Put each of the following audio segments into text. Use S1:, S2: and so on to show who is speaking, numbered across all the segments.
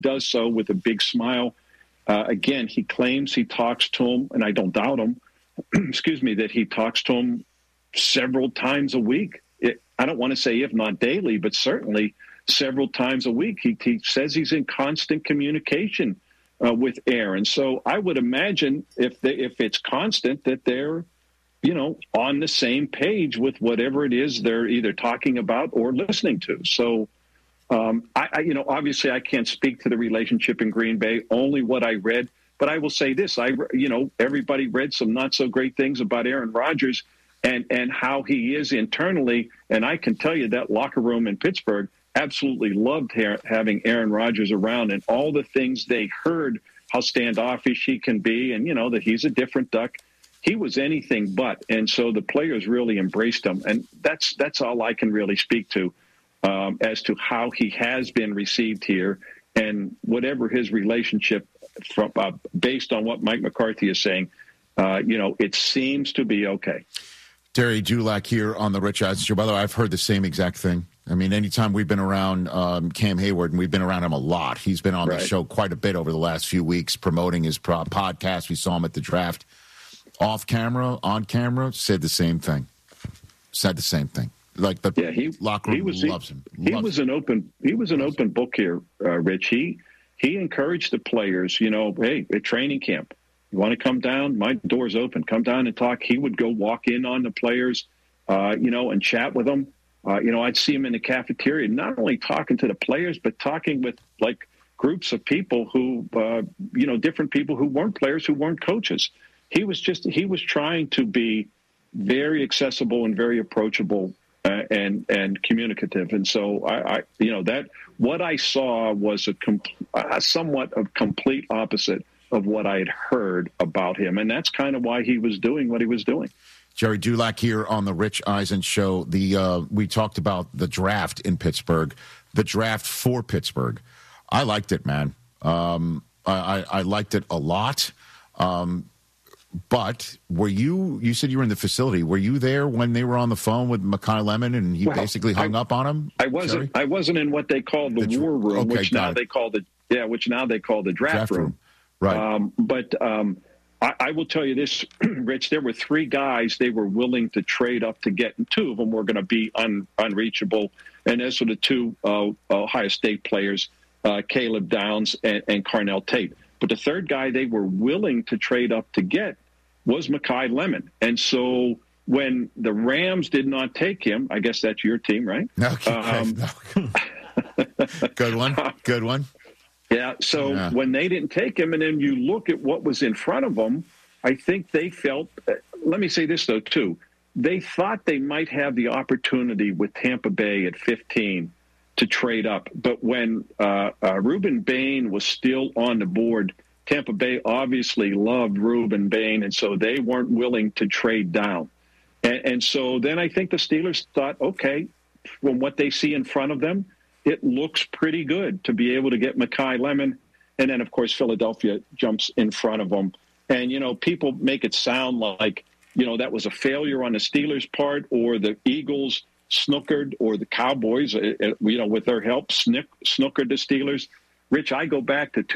S1: does so with a big smile. Again, he claims he talks to him, and I don't doubt him, excuse me, that he talks to him several times a week. I don't want to say if not daily, but certainly several times a week. He says he's in constant communication with Aaron. So I would imagine if it's constant that they're, on the same page with whatever it is they're either talking about or listening to. So, obviously I can't speak to the relationship in Green Bay, only what I read. But I will say this, everybody read some not so great things about Aaron Rodgers and how he is internally. And I can tell you that locker room in Pittsburgh absolutely loved having Aaron Rodgers around, and all the things they heard, how standoffish he can be, and, that he's a different duck. He was anything but. And so the players really embraced him. And that's all I can really speak to as to how he has been received here, and whatever his relationship from based on what Mike McCarthy is saying, it seems to be okay.
S2: Terry Dulac here on the Rich Eisen Show. By the way, I've heard the same exact thing. I mean, anytime we've been around Cam Hayward, and we've been around him a lot, he's been on the show quite a bit over the last few weeks promoting his podcast. We saw him at the draft. Off camera, on camera, said the same thing. Like the locker room loves him.
S1: He was an open book here, Rich. He encouraged the players, hey, at training camp, you want to come down? My door's open. Come down and talk. He would go walk in on the players, and chat with them. I'd see him in the cafeteria, not only talking to the players, but talking with like groups of people who, different people who weren't players, who weren't coaches. He was trying to be very accessible and very approachable and communicative. And so that what I saw was a somewhat of complete opposite of what I had heard about him. And that's kind of why he was doing what he was doing.
S2: Jerry Dulac here on the Rich Eisen Show. We talked about the draft in Pittsburgh, the draft for Pittsburgh. I liked it, man. I liked it a lot. But were you said you were in the facility. Were you there when they were on the phone with Mekhi Lemon and he basically hung up on him?
S1: I wasn't in what they called the war room, which now they call the draft room.
S2: Right.
S1: I will tell you this, Rich, there were three guys they were willing to trade up to get, and two of them were going to be unreachable. And those were the two Ohio State players, Caleb Downs and Carnell Tate. But the third guy they were willing to trade up to get was Mekhi Lemon. And so when the Rams did not take him, I guess that's your team, right?
S2: Okay. Good one.
S1: Yeah, so when they didn't take him, and then you look at what was in front of them, I think they felt, let me say this, though, too. They thought they might have the opportunity with Tampa Bay at 15 to trade up. But when Ruben Bain was still on the board, Tampa Bay obviously loved Ruben Bain, and so they weren't willing to trade down. And so then I think the Steelers thought, okay, from what they see in front of them, it looks pretty good to be able to get Mekhi Lemon. And then, of course, Philadelphia jumps in front of them. And, people make it sound like, that was a failure on the Steelers' part, or the Eagles snookered, or the Cowboys, with their help, snookered the Steelers. Rich, I go back to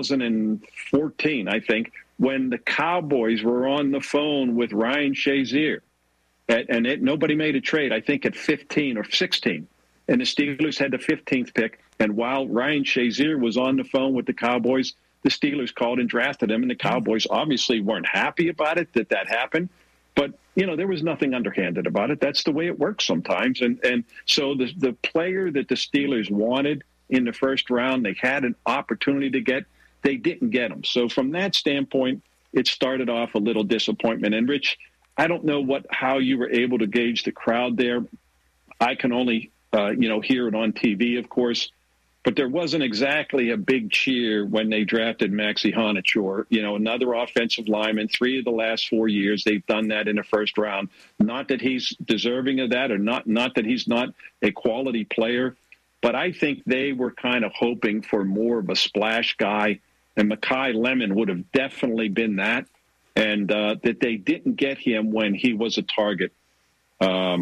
S1: 2014, I think, when the Cowboys were on the phone with Ryan Shazier. And nobody made a trade, I think, at 15 or 16. And the Steelers had the 15th pick. And while Ryan Shazier was on the phone with the Cowboys, the Steelers called and drafted him. And the Cowboys obviously weren't happy about it, that happened. But, there was nothing underhanded about it. That's the way it works sometimes. And so the player that the Steelers wanted in the first round, they had an opportunity to get, they didn't get him. So from that standpoint, it started off a little disappointment. And, Rich, I don't know how you were able to gauge the crowd there. I can only hear it on TV, of course, but there wasn't exactly a big cheer when they drafted Maxi Honachor, another offensive lineman, 3 of the last 4 years. They've done that in the first round. Not that he's deserving of that, or not that he's not a quality player, but I think they were kind of hoping for more of a splash guy, and Mekhi Lemon would have definitely been that, and that they didn't get him when he was a target.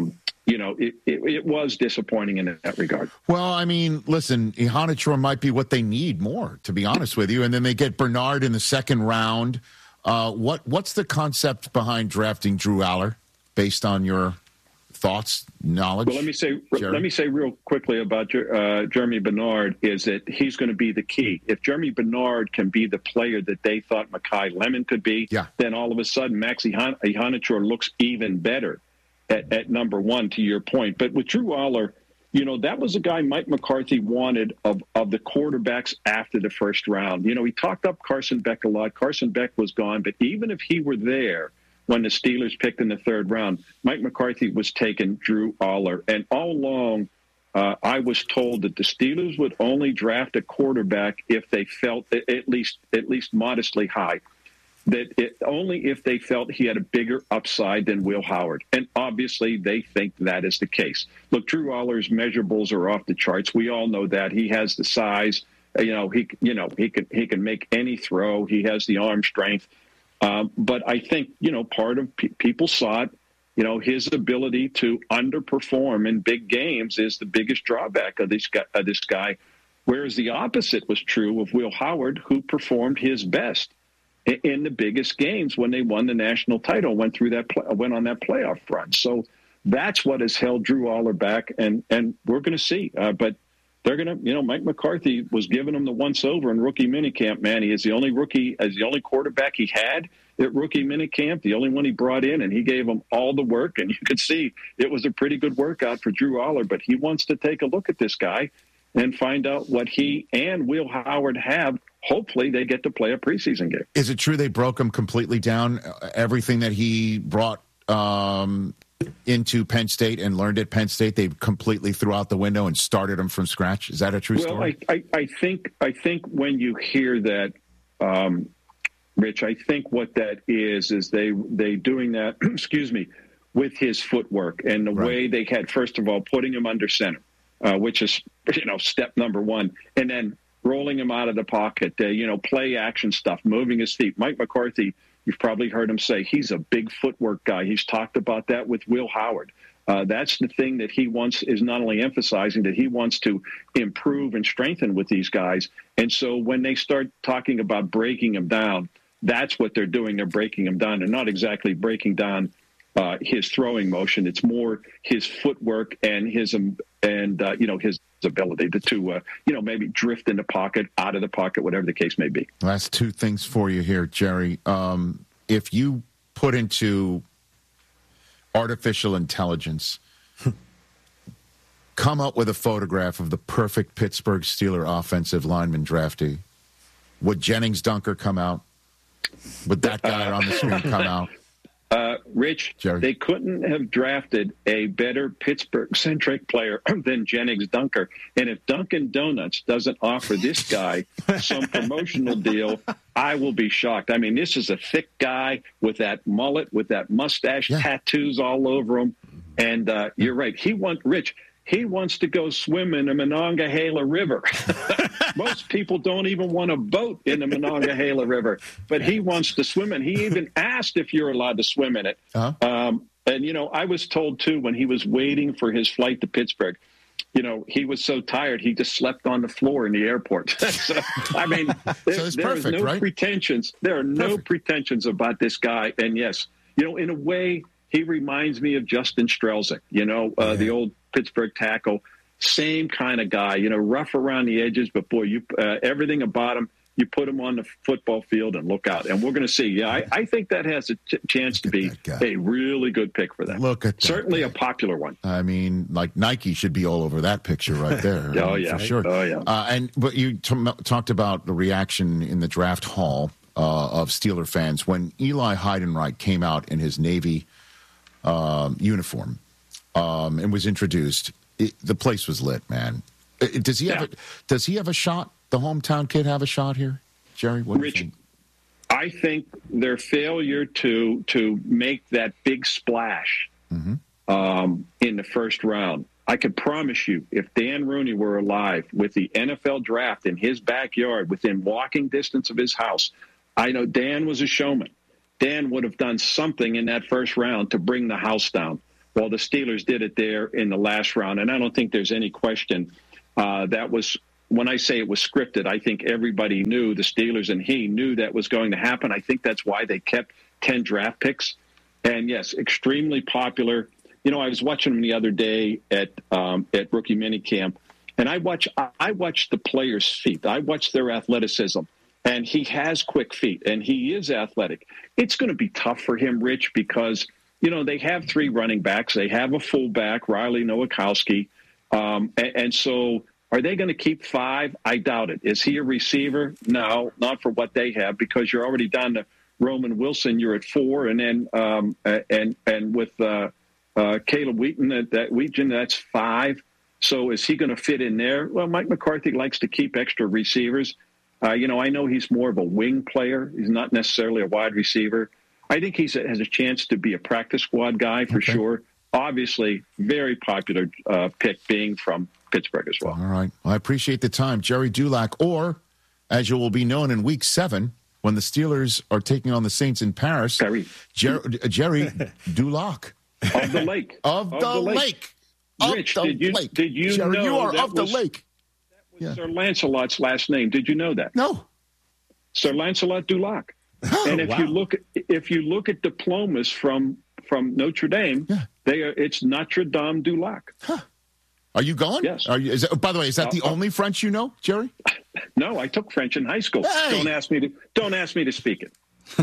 S1: it was disappointing in that regard.
S2: Well, I mean, listen, Ihanichor might be what they need more, to be honest with you. And then they get Bernard in the second round. What's the concept behind drafting Drew Aller, based on your thoughts, knowledge?
S1: Well, let me say real quickly about Jeremy Bernard is that he's going to be the key. If Jeremy Bernard can be the player that they thought Makai Lemon could be, then all of a sudden Max Ihanichor looks even better at number one, to your point. But with Drew Aller, that was a guy Mike McCarthy wanted of the quarterbacks after the first round. He talked up Carson Beck a lot. Carson Beck was gone, but even if he were there when the Steelers picked in the third round, Mike McCarthy was taking Drew Aller. And all along, I was told that the Steelers would only draft a quarterback if they felt at least modestly high. Only if they felt he had a bigger upside than Will Howard. And obviously they think that is the case. Look, Drew Aller's measurables are off the charts. We all know that. He has the size. He can make any throw. He has the arm strength. But I think, part of people saw it, his ability to underperform in big games is the biggest drawback of this guy. Whereas the opposite was true of Will Howard, who performed his best in the biggest games when they won the national title, went on that playoff run. So that's what has held Drew Aller back, and we're going to see. But they're going to, Mike McCarthy was giving him the once over in rookie minicamp. Man, he is the only quarterback he had at rookie minicamp, the only one he brought in, and he gave him all the work. And you could see it was a pretty good workout for Drew Aller. But he wants to take a look at this guy and find out what he and Will Howard have. Hopefully they get to play a preseason game.
S2: Is it true they broke him completely down, everything that he brought into Penn State and learned at Penn State, they completely threw out the window and started him from scratch? Is that a true story?
S1: I think when you hear that, Rich, I think what that is they doing that, excuse me, with his footwork and the way they had, first of all, putting him under center, which is, step number one, and then rolling him out of the pocket, play action stuff, moving his feet. Mike McCarthy, you've probably heard him say he's a big footwork guy. He's talked about that with Will Howard. That's the thing that he wants, is not only emphasizing that he wants to improve and strengthen with these guys. And so when they start talking about breaking him down, that's what they're doing. They're breaking him down. They're not exactly breaking down his throwing motion. It's more his footwork and his ability to maybe drift in the pocket, out of the pocket, whatever the case may be.
S2: Last two things for you here, Jerry. If you put into artificial intelligence, come up with a photograph of the perfect Pittsburgh Steeler offensive lineman draftee, would Jennings Dunker come out? Would that guy on the screen come out?
S1: Rich, Jerry, they couldn't have drafted a better Pittsburgh-centric player than Jennings Dunker. And if Dunkin' Donuts doesn't offer this guy some promotional deal, I will be shocked. I mean, this is a thick guy with that mullet, with that mustache, tattoos all over him. And you're right. He wants to go swim in the Monongahela River. Most people don't even want to boat in the Monongahela River, but he wants to swim in. He even asked if you're allowed to swim in it. And, I was told, too, when he was waiting for his flight to Pittsburgh, he was so tired, he just slept on the floor in the airport. So, I mean, there's no pretensions. There are no pretensions about this guy. And, yes, in a way, he reminds me of Justin Strelzik, the old Pittsburgh tackle. Same kind of guy, rough around the edges, but boy, everything about him, you put him on the football field and look out. And we're going to see. Yeah, I think that has a chance to be a really good pick for them.
S2: Look at that.
S1: Certainly a popular one.
S2: I mean, like Nike should be all over that picture right there.
S1: For
S2: sure.
S1: Oh, yeah.
S2: But you talked about the reaction in the draft hall of Steeler fans when Eli Heidenreich came out in his Navy uniform and was introduced. The place was lit, man. Does he have a shot? The hometown kid have a shot here, Jerry? What do you think?
S1: I think their failure to make that big splash in the first round. I could promise you, if Dan Rooney were alive with the NFL draft in his backyard, within walking distance of his house, I know Dan was a showman. Dan would have done something in that first round to bring the house down. Well, the Steelers did it there in the last round, and I don't think there's any question that was, when I say it was scripted, I think everybody knew, the Steelers and he knew that was going to happen. I think that's why they kept 10 draft picks. And, yes, extremely popular. You know, I was watching him the other day at rookie minicamp, and I watched the players' feet. I watched their athleticism, and he has quick feet, and he is athletic. It's going to be tough for him, Rich, because, you know, they have 3 running backs. They have a fullback, Riley Nowakowski, and so are they going to keep 5? I doubt it. Is he a receiver? No, not for what they have, because you're already down to Roman Wilson. You're at 4, and then and with Caleb Wheaton, that's 5. So is he going to fit in there? Well, Mike McCarthy likes to keep extra receivers. You know, I know he's more of a wing player. He's not necessarily a wide receiver. I think he has a chance to be a practice squad guy for sure. Obviously, very popular pick being from Pittsburgh as well.
S2: All right. Well, I appreciate the time. Jerry Dulac, or as you will be known in Week 7, when the Steelers are taking on the Saints in Paris, Jerry Dulac.
S1: Of the lake.
S2: Of the lake.
S1: Rich, did you
S2: Jerry,
S1: know
S2: you are of the lake.
S1: That was Sir Lancelot's last name. Did you know that?
S2: No.
S1: Sir Lancelot Dulac. And if you look at diplomas from Notre Dame, it's Notre Dame Dulac.
S2: Huh. Are you going?
S1: Yes.
S2: By the way, is that the only French you know, Jerry?
S1: No, I took French in high school. Hey. Don't ask me to speak it.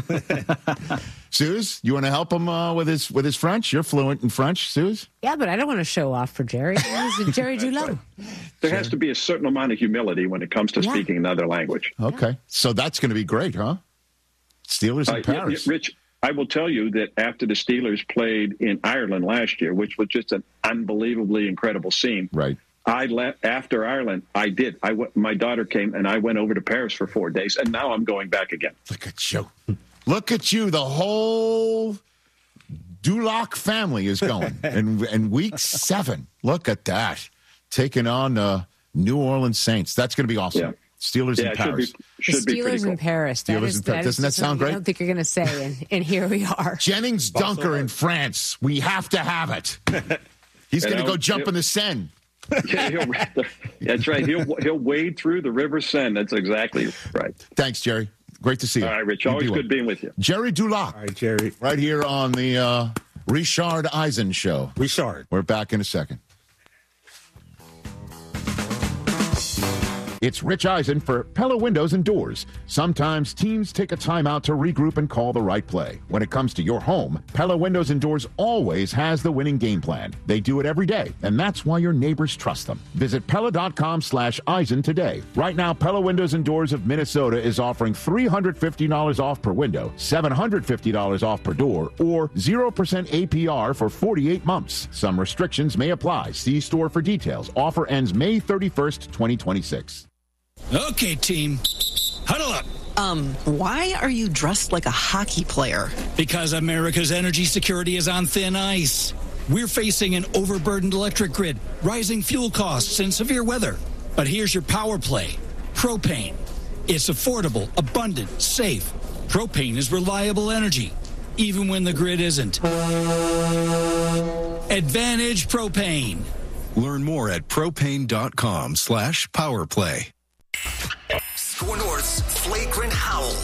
S2: Suze, you want to help him with his French? You're fluent in French, Suze.
S3: Yeah, but I don't want to show off for Jerry. He's Jerry Dulac.
S1: There has to be a certain amount of humility when it comes to speaking another language.
S2: Okay, so that's going to be great, huh? Steelers in Paris.
S1: Rich, I will tell you that after the Steelers played in Ireland last year, which was just an unbelievably incredible scene.
S2: Right.
S1: I left after Ireland. My daughter came, and I went over to Paris for 4 days, and now I'm going back again.
S2: Look at you. Look at you. The whole Dulac family is going. in Week 7. Look at that. Taking on New Orleans Saints. That's going to be awesome. Yeah. Steelers in Paris.
S3: Should be Steelers in Paris.
S2: Doesn't that sound great?
S3: I don't think you're going to say, and here we are.
S2: Jennings Dunker in France. We have to have it. He's going to go jump in the Seine.
S1: Yeah, that's right. He'll wade through the River Seine. That's exactly right.
S2: Thanks, Jerry. Great to see you.
S1: All right, Rich. Always good being with you.
S2: Jerry Dulac.
S4: All right, Jerry.
S2: Right here on the Richard Eisen Show.
S4: Richard.
S2: We're back in a second. It's Rich Eisen for Pella Windows and Doors. Sometimes teams take a timeout to regroup and call the right play. When it comes to your home, Pella Windows and Doors always has the winning game plan. They do it every day, and that's why your neighbors trust them. Visit Pella.com/Eisen today. Right now, Pella Windows and Doors of Minnesota is offering $350 off per window, $750 off per door, or 0% APR for 48 months. Some restrictions may apply. See store for details. Offer ends May 31st, 2026.
S5: Okay, team, huddle up.
S6: Why are you dressed like a hockey player?
S5: Because America's energy security is on thin ice. We're facing an overburdened electric grid, rising fuel costs, and severe weather. But here's your power play. Propane. It's affordable, abundant, safe. Propane is reliable energy, even when the grid isn't. Advantage Propane.
S7: Learn more at propane.com/powerplay.
S8: Score North's flagrant howl.